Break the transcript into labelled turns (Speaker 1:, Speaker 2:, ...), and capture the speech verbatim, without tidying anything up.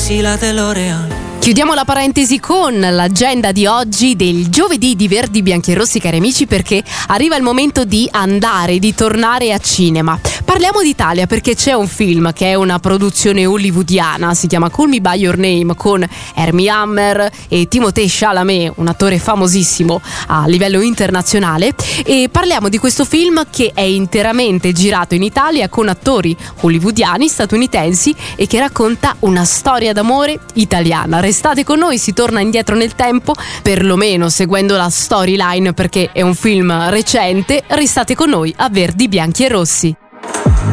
Speaker 1: passi la DeLorean.
Speaker 2: Chiudiamo la parentesi con l'agenda di oggi del giovedì di Verdi, Bianchi e Rossi, cari amici, perché arriva il momento di andare, di tornare a cinema. Parliamo d'Italia perché c'è un film che è una produzione hollywoodiana, si chiama Call Me By Your Name, con Armie Hammer e Timothée Chalamet, un attore famosissimo a livello internazionale, e parliamo di questo film che è interamente girato in Italia con attori hollywoodiani, statunitensi, e che racconta una storia d'amore italiana. Restate con noi, si torna indietro nel tempo, perlomeno seguendo la storyline perché è un film recente. Restate con noi a Verdi, Bianchi e Rossi.